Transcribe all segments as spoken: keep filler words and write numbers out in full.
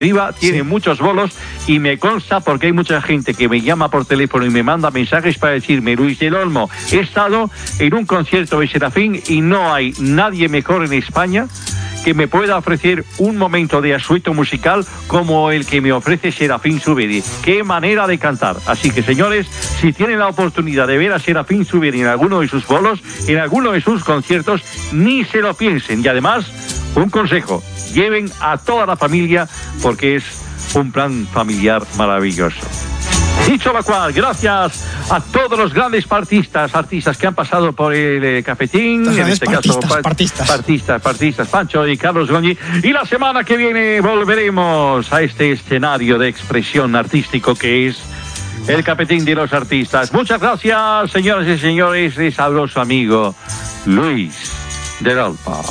Arriba tiene sí. muchos bolos y me consta porque hay mucha gente que me llama por teléfono y me manda mensajes para decirme: Luis del Olmo, he estado en un concierto de Serafín y no hay nadie mejor en España que me pueda ofrecer un momento de asueto musical como el que me ofrece Serafín Zubiri. ¡Qué manera de cantar! Así que, señores, si tienen la oportunidad de ver a Serafín Zubiri en alguno de sus bolos, en alguno de sus conciertos, ni se lo piensen. Y además, un consejo: lleven a toda la familia porque es un plan familiar maravilloso. Dicho lo cual, gracias a todos los grandes partistas, artistas que han pasado por el eh, cafetín, en este partistas, caso pa- partistas. partistas, partistas, Pancho y Carlos Goñi. Y la semana que viene volveremos a este escenario de expresión artístico que es el cafetín de los artistas. Muchas gracias, señoras y señores, es sabroso amigo Luis del Olmo.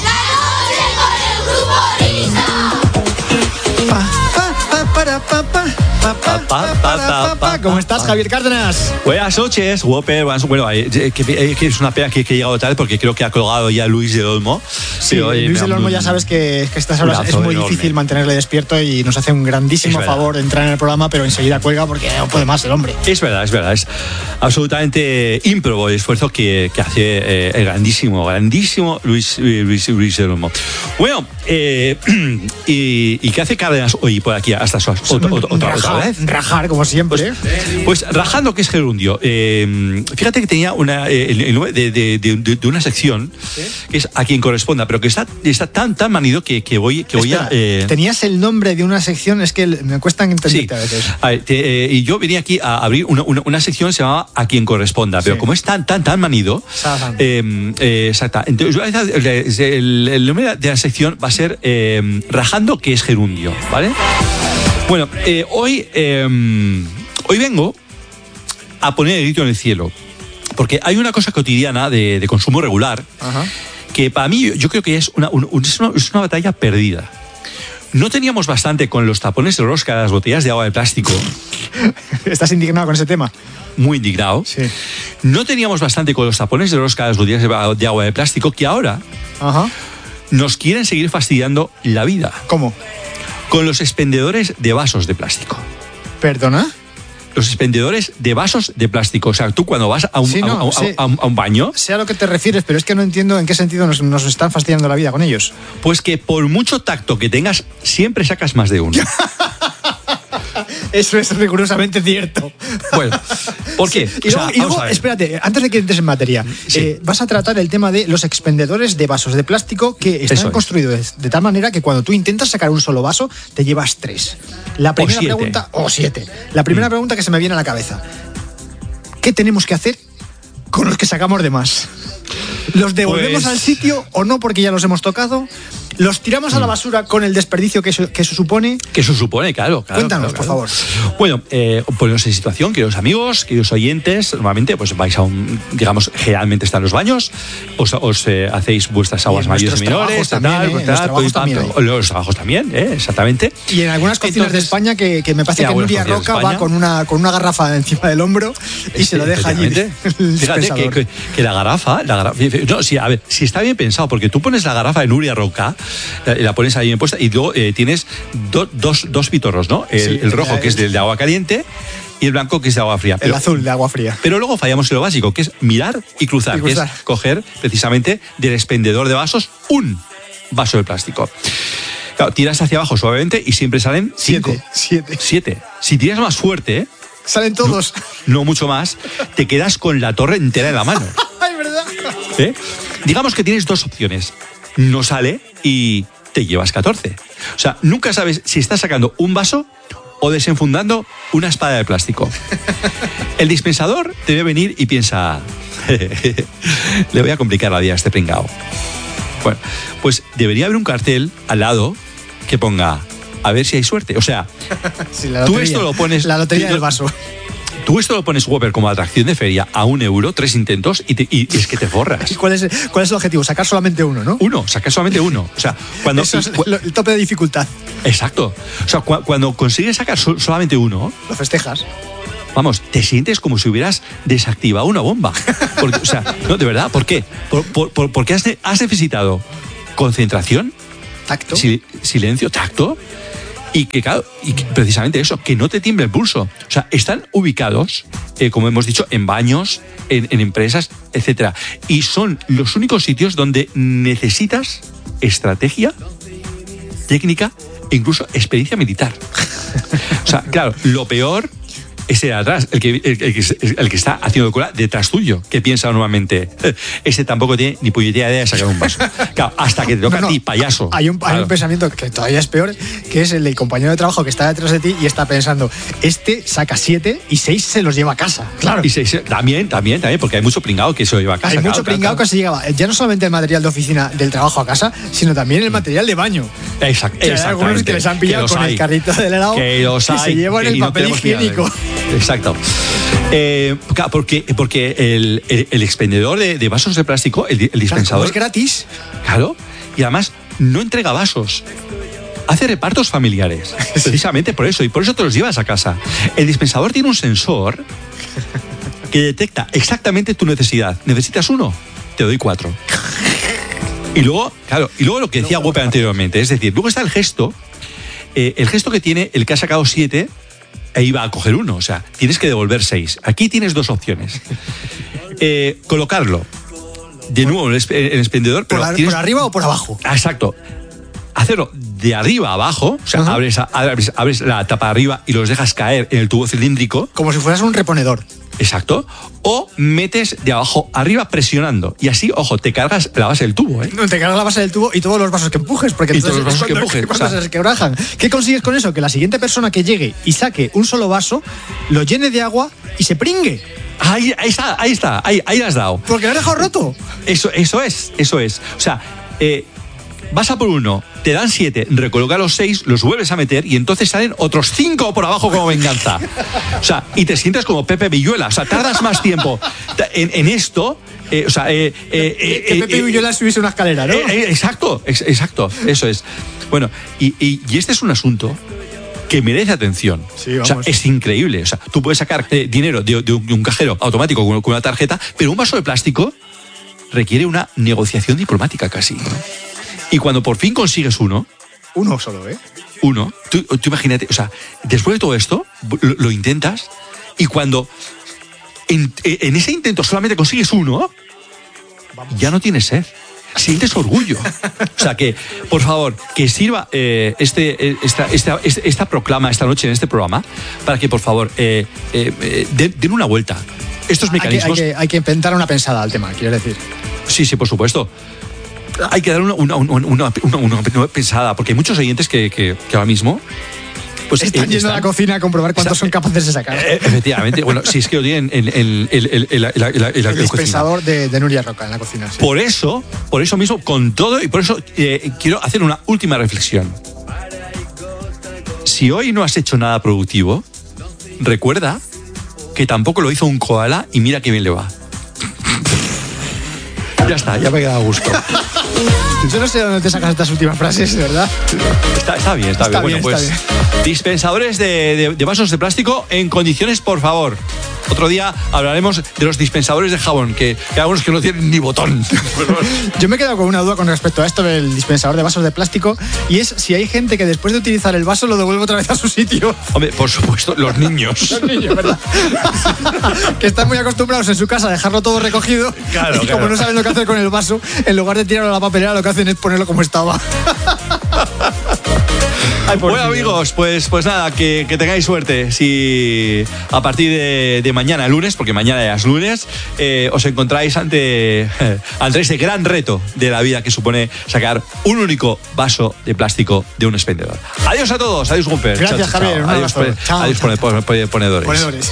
¿Cómo estás, Javier Cárdenas? Buenas noches, Whopper. Bueno, eh, que, eh, que es una pena que, que he llegado tarde porque creo que ha colgado ya Luis del Olmo. Sí, pero, eh, Luis del Olmo ya sabes que, que estas horas es muy enorme. Difícil mantenerle despierto y nos hace un grandísimo favor entrar en el programa, pero enseguida cuelga porque no puede más el hombre. Es verdad, es verdad. Es absolutamente ímprobo el esfuerzo que, que hace eh, el grandísimo, grandísimo Luis, Luis, Luis del Olmo. Bueno, eh, y, ¿y qué hace Cárdenas hoy por aquí hasta su otra, otra, otra, rajar, otra vez? Rajar, como siempre. Pues, pues rajando, que es gerundio. Eh, fíjate que tenía una eh, el, el, de, de, de, de una sección, ¿sí?, que es A Quien Corresponda, pero que está, está tan tan manido que, que voy, que voy Espera, a... Eh... Tenías el nombre de una sección, es que me cuesta entenderte sí. a veces. A ver, te, eh, y yo venía aquí a abrir una, una, una sección que se llamaba A Quien Corresponda, pero sí. como es tan tan tan manido... Eh, eh, exacta. Entonces, el, el nombre de la sección va a ser eh, Rajando, que es gerundio, ¿vale? Bueno, eh, hoy, eh, hoy vengo a poner el grito en el cielo, porque hay una cosa cotidiana de, de consumo regular. Ajá. Que para mí yo creo que es una, un, es, una, es una batalla perdida. No teníamos bastante con los tapones de rosca de las botellas de agua de plástico. ¿Estás indignado con ese tema? Muy indignado. Sí. No teníamos bastante con los tapones de rosca de las botellas de agua de plástico, que ahora Ajá. nos quieren seguir fastidiando la vida. ¿Cómo? Con los expendedores de vasos de plástico. ¿Perdona? Los expendedores de vasos de plástico. O sea, tú cuando vas a un, sí, no, a, a, sí. a, un, a un baño... Sé a lo que te refieres, pero es que no entiendo en qué sentido nos, nos están fastidiando la vida con ellos. Pues que por mucho tacto que tengas, siempre sacas más de uno. Eso es rigurosamente cierto. Bueno, ¿por qué? Sí. Y luego, o sea, y luego espérate, antes de que entres en materia, sí. eh, vas a tratar el tema de los expendedores de vasos de plástico que están construidos de tal manera que cuando tú intentas sacar un solo vaso, te llevas tres. La primera o siete. pregunta, o siete. La primera mm. pregunta que se me viene a la cabeza: ¿qué tenemos que hacer con los que sacamos de más? ¿Los devolvemos pues... al sitio o no porque ya los hemos tocado? ¿Los tiramos a la basura con el desperdicio que eso, que eso supone? Que eso supone, claro. claro Cuéntanos, claro, por claro. favor. Bueno, eh, poneros en situación, queridos amigos, queridos oyentes. Normalmente, pues vais a un, digamos, generalmente están los baños, os, os eh, hacéis vuestras aguas mayores y menores, tal, tal, eh, los trabajos también. Los trabajos también, eh, exactamente. Y en algunas cocinas Entonces, de España, que, que me parece que Nuria Roca va con una, con una garrafa encima del hombro y sí, se lo deja allí. Fíjate que, que, que la garrafa, la garrafa, no, sí, a ver, si está bien pensado, porque tú pones la garrafa de Nuria Roca, la, la pones ahí en puesta y luego eh, tienes do, dos, dos pitorros, ¿no? El, sí, el rojo, que es del de agua caliente, y el blanco, que es de agua fría. Pero, el azul de agua fría. Pero luego fallamos en lo básico, que es mirar y cruzar, y cruzar. que es coger precisamente del expendedor de vasos un vaso de plástico. Claro, tiras hacia abajo suavemente y siempre salen cinco. Siete. Siete. Siete. Si tiras más fuerte, salen todos. No, no mucho más, te quedas con la torre entera en la mano. Ay, ¿verdad? ¿Eh? Digamos que tienes dos opciones. No sale y te llevas catorce. O sea, nunca sabes si estás sacando un vaso o desenfundando una espada de plástico. El dispensador te ve venir y piensa: le voy a complicar la vida a este pringao. Bueno, pues debería haber un cartel al lado que ponga: a ver si hay suerte. O sea, sí, la tú esto lo pones... La lotería del vaso. Tú esto lo pones, Whopper, como atracción de feria a un euro, tres intentos y, te, y es que te forras. ¿Y cuál es, cuál es el objetivo? Sacar solamente uno, ¿no? Uno, sacar solamente uno. O sea, cuando eso es el, el tope de dificultad. Exacto. O sea, cu cuando consigues sacar so solamente uno, lo festejas. Vamos, te sientes como si hubieras desactivado una bomba. Porque, o sea, no, de verdad, ¿por qué? Por, por, por, porque has, de, has necesitado concentración, tacto, si, silencio, tacto y que, claro, y que precisamente eso, que no te tiemble el pulso. O sea, están ubicados, eh, como hemos dicho, en baños, en, en empresas, etcétera. Y son los únicos sitios donde necesitas estrategia, técnica e incluso experiencia militar. O sea, claro, lo peor es el de atrás, el que, el, el, el que está haciendo cola detrás tuyo, que piensa normalmente, ese tampoco tiene ni puñetera idea de sacar un vaso. Claro, hasta que te toca no, no. a ti, payaso. Hay un, claro. hay un pensamiento que todavía es peor, que es el del compañero de trabajo que está detrás de ti y está pensando, este saca siete y seis se los lleva a casa. Claro. Y seis, también, también, también, porque hay mucho pringado que se lo lleva a casa. Hay claro, mucho claro, pringado claro. que se lleva, ya no solamente el material de oficina del trabajo a casa, sino también el material de baño. Exacto. Que hay algunos que les han pillado con hay. el carrito del helado que, los que hay, se llevan el papel no higiénico. Exacto. Eh, porque porque el, el, el expendedor de, de vasos de plástico, el, el dispensador. Claro, es gratis. Claro. Y además no entrega vasos. Hace repartos familiares. Sí. Precisamente por eso. Y por eso te los llevas a casa. El dispensador tiene un sensor que detecta exactamente tu necesidad. ¿Necesitas uno? Te doy cuatro. Y luego, claro, y luego lo que decía Guape anteriormente. Es decir, luego está el gesto. Eh, el gesto que tiene el que ha sacado siete. E iba a coger uno, o sea, tienes que devolver seis. Aquí tienes dos opciones. Eh, colocarlo de nuevo en el expendedor. ¿Por, pero la, tienes... ¿Por arriba o por abajo? Exacto. Hacerlo de arriba a abajo, o sea, uh-huh. abres, abres, abres la tapa arriba y los dejas caer en el tubo cilíndrico. Como si fueras un reponedor. Exacto. O metes de abajo arriba presionando. Y así, ojo, te cargas la base del tubo, ¿eh? No, te cargas la base del tubo y todos los vasos que empujes. Porque y todos los vasos cuando, que empujes. Cuando o sea, se quebrajan. ¿Qué consigues con eso? Que la siguiente persona que llegue y saque un solo vaso, lo llene de agua y se pringue. Ahí, ahí está, ahí está, ahí, ahí lo has dado. Porque lo has dejado roto. Eso, eso es, eso es. O sea, eh, vas a por uno, te dan siete, recoloca los seis, los vuelves a meter y entonces salen otros cinco por abajo como venganza. O sea, y te sientes como Pepe Villuela. O sea, tardas más tiempo en, en esto. Eh, o sea, eh, eh, eh, que Pepe eh, Villuela subiese una escalera, ¿no? Eh, eh, exacto, ex, exacto, eso es. Bueno, y, y, y este es un asunto que merece atención. Sí, o sea, es increíble. O sea, tú puedes sacar eh, dinero de, de, un, de un cajero automático con, con una tarjeta, pero un vaso de plástico requiere una negociación diplomática casi. Y cuando por fin consigues uno... Uno solo, ¿eh? Uno. Tú, tú imagínate, o sea, después de todo esto, lo, lo intentas y cuando en, en ese intento solamente consigues uno, Vamos. ya no tienes sed. Sientes orgullo. O sea que, por favor, que sirva eh, este, esta, esta, esta proclama esta noche en este programa para que, por favor, eh, eh, den, den una vuelta. Estos mecanismos... Hay que, hay, que, hay que inventar una pensada al tema, quiero decir. Sí, sí, por supuesto. Hay que dar una, una, una, una, una, una pensada, porque hay muchos oyentes que, que, que ahora mismo... Pues están yendo a la cocina a comprobar cuántos son capaces de sacar. Eh, efectivamente. Bueno, si es que lo tienen en el, el, el, el, el, el, el, el dispensador de, de Nuria Roca en la cocina. Sí. Por eso, por eso mismo, con todo, y por eso eh, quiero hacer una última reflexión. Si hoy no has hecho nada productivo, recuerda que tampoco lo hizo un koala y mira qué bien le va. Ya está, ya me he quedado a gusto. Yo no sé de dónde te sacas estas últimas frases, ¿verdad? Está, está bien, está, está bien. bien. Bueno, está pues bien. Dispensadores de, de, de vasos de plástico en condiciones, por favor. Otro día hablaremos de los dispensadores de jabón, que, que hay algunos que no tienen ni botón. Yo me he quedado con una duda con respecto a esto del dispensador de vasos de plástico, y es si hay gente que después de utilizar el vaso lo devuelve otra vez a su sitio. Hombre, por supuesto, los niños. Los niños, ¿verdad? Que están muy acostumbrados en su casa a dejarlo todo recogido. Claro, y claro. como no saben lo que hacer con el vaso, en lugar de tirarlo a la papelera, lo que hacen es ponerlo como estaba. Ay, bueno, amigos, pues, pues nada, que, que tengáis suerte. Si a partir de, de mañana, lunes, porque mañana ya es lunes, eh, os encontráis ante, eh, ante este gran reto de la vida que supone sacar un único vaso de plástico de un expendedor. Adiós a todos, adiós, Gumper. Gracias, chao, Javier. Chao. Adiós, pone, chao, adiós chao, pone, pone, ponedores. Ponedores.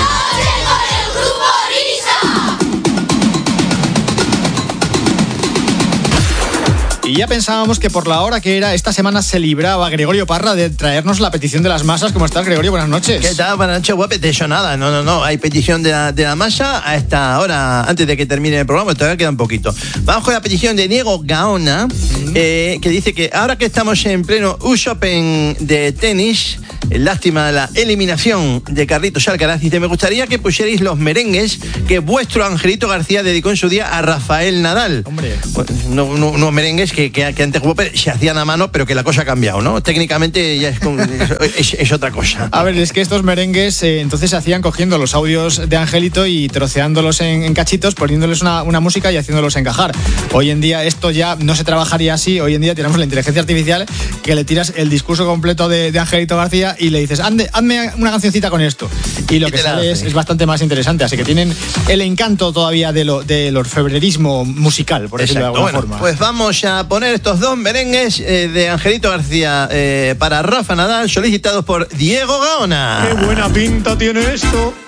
Y ya pensábamos que por la hora que era, esta semana se libraba Gregorio Parra de traernos la petición de las masas. ¿Cómo estás, Gregorio? Buenas noches. ¿Qué tal? Buenas noches, guape. Te he hecho nada. No, no, no. Hay petición de la, de la masa a esta hora, antes de que termine el programa. Todavía queda un poquito. Vamos con la petición de Diego Gaona, mm. eh, que dice que ahora que estamos en pleno U-Shopping de tenis, lástima la eliminación de Carlitos Alcaraz. Dice, me gustaría que pusierais los merengues que vuestro Angelito García dedicó en su día a Rafael Nadal. Hombre. No, no, unos merengues que, que, que antes se hacían a mano, pero que la cosa ha cambiado, ¿no? Técnicamente ya es, con, es, es otra cosa. A ver, es que estos merengues eh, entonces se hacían cogiendo los audios de Angelito y troceándolos en, en cachitos, poniéndoles una, una música y haciéndolos encajar. Hoy en día esto ya no se trabajaría así. Hoy en día tenemos la inteligencia artificial que le tiras el discurso completo de, de Angelito García y le dices, Ande, hazme una cancioncita con esto. Y lo que sale es, es bastante más interesante. Así que tienen el encanto todavía de lo, del orfebrerismo musical, por decirlo de alguna bueno, forma. Pues vamos a poner estos dos merengues eh, de Angelito García eh, para Rafa Nadal, solicitados por Diego Gaona. ¡Qué buena pinta tiene esto!